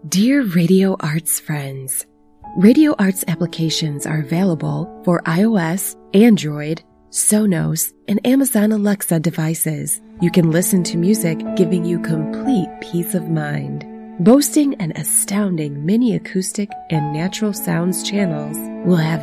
Dear Radio Arts friends, Radio Arts applications are available for iOS, Android, Sonos, and Amazon Alexa devices. You can listen to music, giving you complete peace of mind. Boasting an astounding mini acoustic and natural sounds channels will have